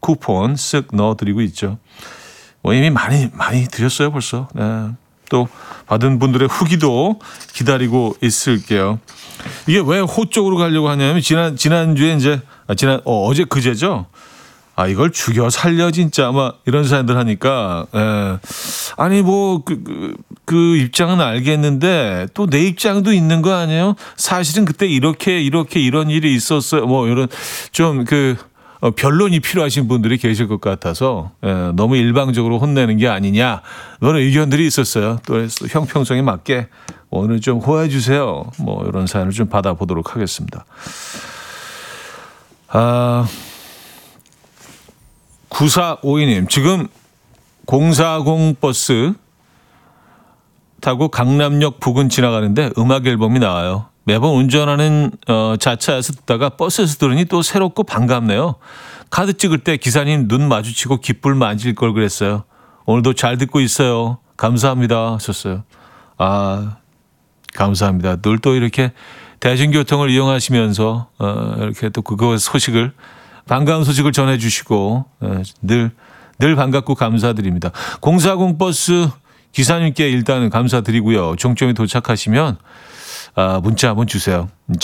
쿠폰 쓱 넣어드리고 있죠. 뭐 이미 많이 드렸어요 벌써. 네. 또 받은 분들의 후기도 기다리고 있을게요. 이게 왜 호 쪽으로 가려고 하냐면 지난주에 이제 어제 그제죠. 이걸 죽여 살려 진짜 아마 이런 사람들 하니까 아니 뭐 그 입장은 알겠는데 또 내 입장도 있는 거 아니에요? 사실은 그때 이렇게 이런 일이 있었어요. 뭐 이런 좀 변론이 필요하신 분들이 계실 것 같아서 너무 일방적으로 혼내는 게 아니냐 그런 의견들이 있었어요. 또 형평성에 맞게 오늘 좀 호화해 주세요. 뭐 이런 사연을 좀 받아보도록 하겠습니다. 9452님 지금 040 버스 타고 강남역 부근 지나가는데 음악 앨범이 나와요. 매번 운전하는 자차에서 듣다가 버스에서 들으니 또 새롭고 반갑네요. 카드 찍을 때 기사님 눈 마주치고 귓불 만질 걸 그랬어요. 오늘도 잘 듣고 있어요. 감사합니다 하셨어요. 감사합니다. 늘 또 이렇게 대중교통을 이용하시면서 이렇게 또 그거 소식을 반가운 소식을 전해주시고 늘 반갑고 감사드립니다. 040 버스 기사님께 일단은 감사드리고요. 종점에 도착하시면 문자 한번 주세요.